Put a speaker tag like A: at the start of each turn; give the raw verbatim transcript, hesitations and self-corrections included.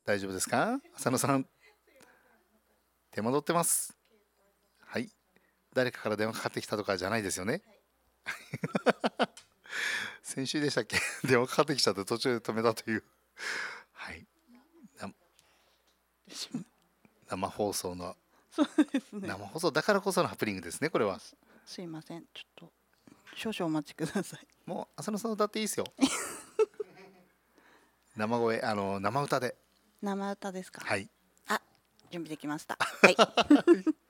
A: 大丈夫ですか？浅野さん、手戻ってます。はい。誰かから電話かかってきたとかじゃないですよね。先週でしたっけ？電話かかってきちゃって途中で止めたという。はい。な生放送の
B: そうですね。
A: 生放送だからこそのハプニングですね、これは。
B: すすいません、ちょっと少々お待ちください。
A: もう浅野さん歌っていいですよ。生声、あの生歌で。
B: 生歌ですか？
A: はい。
B: あ、準備できました。はい。